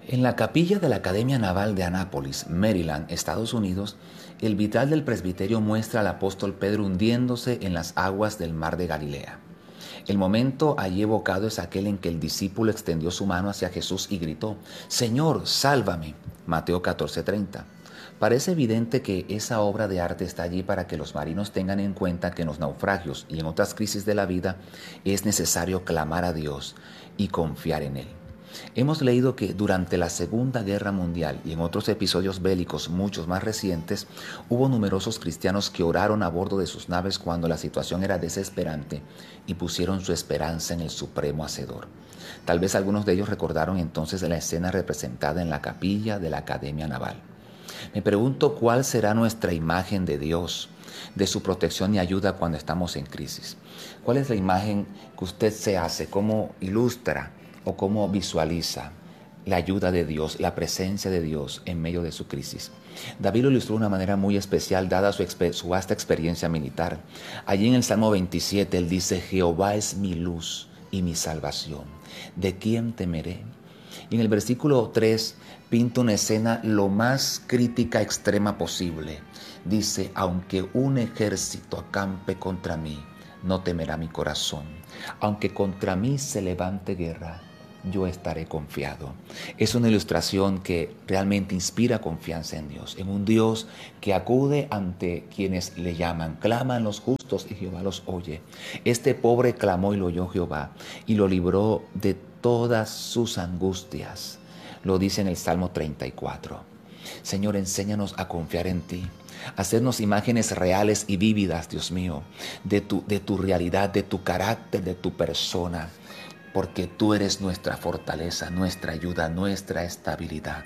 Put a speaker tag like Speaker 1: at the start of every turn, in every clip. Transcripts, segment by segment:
Speaker 1: En la capilla de la Academia Naval de Annapolis, Maryland, Estados Unidos, el vitral del presbiterio muestra al apóstol Pedro hundiéndose en las aguas del mar de Galilea. El momento allí evocado es aquel en que el discípulo extendió su mano hacia Jesús y gritó: «Señor, sálvame». Mateo 14:30. Parece evidente que esa obra de arte está allí para que los marinos tengan en cuenta que en los naufragios y en otras crisis de la vida es necesario clamar a Dios y confiar en Él. Hemos leído que durante la Segunda Guerra Mundial y en otros episodios bélicos muchos más recientes, hubo numerosos cristianos que oraron a bordo de sus naves cuando la situación era desesperante y pusieron su esperanza en el Supremo Hacedor. Tal vez algunos de ellos recordaron entonces la escena representada en la capilla de la Academia Naval. Me pregunto cuál será nuestra imagen de Dios, de su protección y ayuda cuando estamos en crisis. ¿Cuál es la imagen que usted se hace? ¿Cómo ilustra o cómo visualiza la ayuda de Dios, la presencia de Dios en medio de su crisis? David lo ilustró de una manera muy especial dada su vasta experiencia militar. Allí en el Salmo 27 él dice: «Jehová es mi luz y mi salvación. ¿De quién temeré?». Y en el versículo 3 pinta una escena lo más crítica extrema posible. Dice: «Aunque un ejército acampe contra mí, no temerá mi corazón. Aunque contra mí se levante guerra, yo estaré confiado». Es una ilustración que realmente inspira confianza en Dios, en un Dios que acude ante quienes le llaman. Claman los justos y Jehová los oye. Este pobre clamó y lo oyó Jehová y lo libró de todas sus angustias. Lo dice en el Salmo 34. Señor, enséñanos a confiar en ti, hacernos imágenes reales y vívidas, Dios mío, de tu realidad, de tu carácter, de tu persona, porque tú eres nuestra fortaleza, nuestra ayuda, nuestra estabilidad.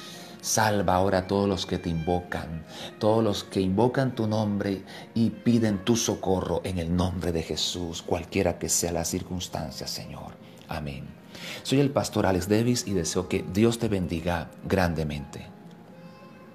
Speaker 1: Salva ahora a todos los que te invocan, todos los que invocan tu nombre y piden tu socorro en el nombre de Jesús, cualquiera que sea la circunstancia, Señor. Amén. Soy el pastor Alex Davis y deseo que Dios te bendiga grandemente.